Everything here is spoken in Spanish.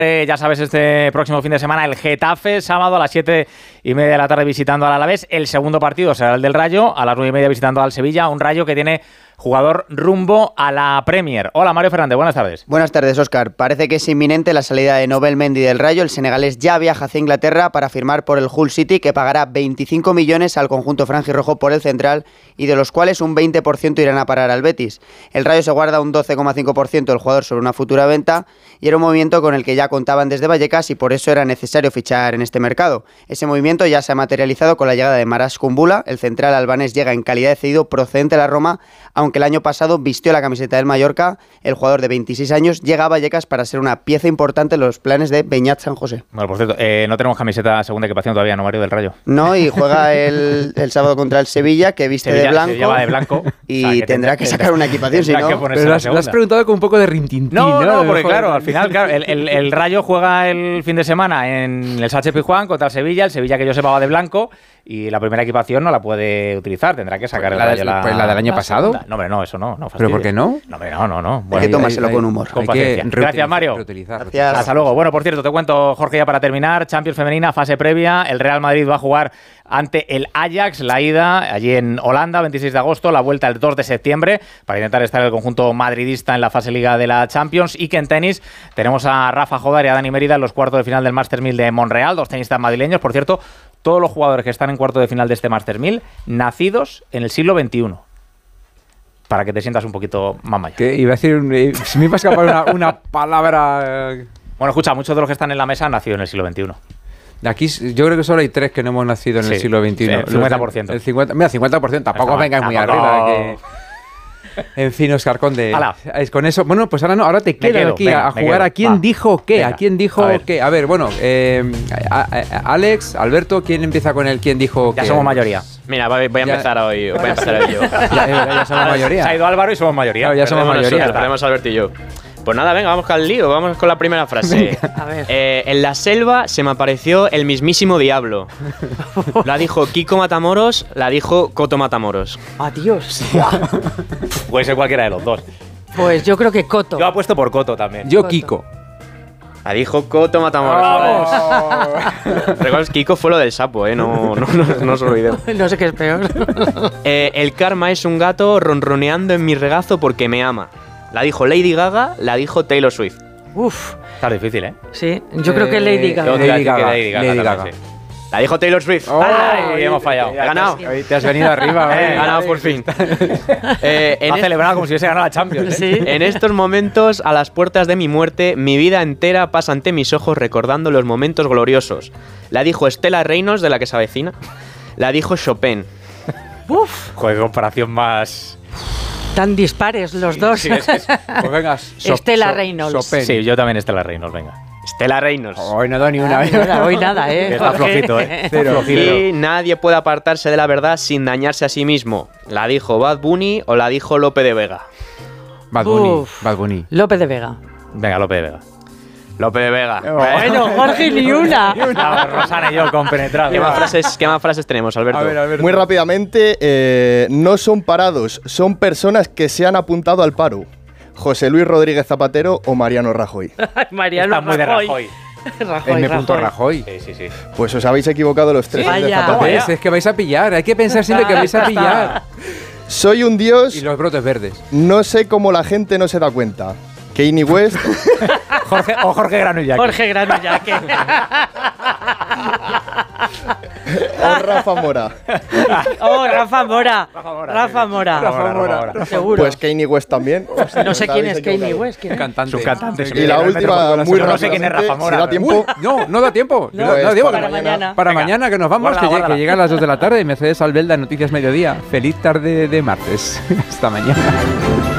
Ya sabes, este próximo fin de semana el Getafe, sábado a las 7:30 de la tarde visitando al Alavés. El segundo partido será el del Rayo, a las 9:30 visitando al Sevilla. Un Rayo que tiene jugador rumbo a la Premier. Hola, Mario Fernández, buenas tardes. Buenas tardes, Óscar. Parece que es inminente la salida de Nobel Mendy del Rayo. El senegalés ya viaja hacia Inglaterra para firmar por el Hull City, que pagará 25 millones al conjunto franjirrojo por el central, y de los cuales un 20% irán a parar al Betis. El Rayo se guarda un 12,5% del jugador sobre una futura venta, y era un movimiento con el que ya contaban desde Vallecas, y por eso era necesario fichar en este mercado. Ese movimiento ya se ha materializado con la llegada de Maras Kumbula. El central albanés llega en calidad de cedido procedente de la Roma, aunque el año pasado vistió la camiseta del Mallorca. El jugador de 26 años llega a Vallecas para ser una pieza importante en los planes de Beñat San José. Bueno, por cierto, no tenemos camiseta segunda equipación todavía, ¿no, Mario, del Rayo? No, y juega el sábado contra el Sevilla, que viste Sevilla, de blanco. Sevilla va de blanco. Y o sea, que tendrá que sacar una equipación, si no. Pero lo has preguntado con un poco de rintintín, ¿no? No, porque claro, al final, claro, el Rayo juega el fin de semana en el Sánchez Pizjuán contra el Sevilla que yo sepa va de blanco, y la primera equipación no la puede utilizar, tendrá que sacar la del año pasado. No, hombre, no, eso no. ¿Pero por qué no? No, hombre, no. Bueno, hay que tomárselo con humor. Con paciencia. Gracias, Mario. Gracias. Hasta luego. Bueno, por cierto, te cuento, Jorge, ya para terminar, Champions femenina, fase previa, el Real Madrid va a jugar ante el Ajax, la ida allí en Holanda, 26 de agosto, la vuelta el 2 de septiembre, para intentar estar el conjunto madridista en la fase liga de la Champions. Y que en tenis tenemos a Rafa Jodar y a Dani Mérida en los cuartos de final del Masters 1000 de Monreal, dos tenistas madrileños. Por cierto, todos los jugadores que están en cuarto de final de este Masters 1000, nacidos en el siglo XXI. Para que te sientas un poquito más mayor. Que iba a decir, se me iba a escapar una palabra. Bueno, escucha, muchos de los que están en la mesa han nacido en el siglo XXI. Aquí yo creo que solo hay 3 que no hemos nacido en el siglo XXI. El 50%. El 50%. Mira, 50%, tampoco vengáis muy arriba. Que... En fin, Óscar Conde, es con eso. Bueno, pues ahora no, ahora te quedo aquí a jugar a quién dijo qué. A quién dijo qué. A ver, bueno, Alex, Alberto, ¿quién empieza con el quién dijo qué? Ya somos mayoría. Mira, voy a empezar hoy yo. Ya somos mayoría. Se ha ido Álvaro y somos mayoría. Claro, ya somos mayoría. Tenemos Alberto y yo. Pues nada, venga, vamos con el lío, vamos con la primera frase. A ver. En la selva se me apareció el mismísimo diablo. La dijo Kiko Matamoros, la dijo Coto Matamoros. Adiós. Puede ser cualquiera de los dos. Pues yo creo que Coto. Yo apuesto por Coto también. Yo Kiko. La dijo Coto Matamoros. Recuerdas, Kiko fue lo del sapo, no os olvidemos. No sé qué es peor. El karma es un gato ronroneando en mi regazo porque me ama. La dijo Lady Gaga, la dijo Taylor Swift. Uf. Está difícil, ¿eh? Sí, yo creo que Lady Gaga. Lady Gaga. Sí. La dijo Taylor Swift. ¡Ay! Hemos fallado. He ganado. Te has venido arriba. He ganado por fin. Ha celebrado como si hubiese ganado la Champions. Sí. En estos momentos, a las puertas de mi muerte, mi vida entera pasa ante mis ojos recordando los momentos gloriosos. La dijo Estela Reinos, de la que se avecina. La dijo Chopin. Uf. Joder, qué comparación más... Tan dispares los dos. Sí, Pues venga, Estela Reynolds. Chopin. Sí, yo también Estela Reynolds, venga. Estela Reinos. Hoy no da ni una vez. Hoy nada, Está flojito, Cero. Y nadie puede apartarse de la verdad sin dañarse a sí mismo. ¿La dijo Bad Bunny o la dijo Lope de Vega? Bad Bunny. López de Vega. Venga, Lope de Vega. Lope de Vega. Bueno, Jorge, ni una. Rosana y yo compenetrados. ¿Qué más frases tenemos, Alberto? A ver. Muy rápidamente, no son parados, son personas que se han apuntado al paro. José Luis Rodríguez Zapatero o Mariano Rajoy. Mariano Está muy de Rajoy. Rajoy. Sí. Pues os habéis equivocado los tres. Sí, el de vaya. Zapatero. Es que vais a pillar. Hay que pensar siempre que vais a pillar. Soy un dios, Y los brotes verdes. no sé cómo la gente no se da cuenta. Kanye West Jorge Granullac. Jorge Granullac. o Rafa Mora. Oh, Rafa Mora. Rafa Mora. Seguro. Pues Kanye West también. No sé quién es Kanye West. ¿Quién es? Cantante. Sus cantantes. Y la última, muy Yo no sé quién es Rafa rápidamente, Mora. si da tiempo. No da tiempo. No, No da es tiempo. para mañana. Para Venga. mañana que nos vamos, Guárdala. que llega a las 2 de la tarde. Mercedes Albelda, Noticias Mediodía. Feliz tarde de martes. Hasta mañana.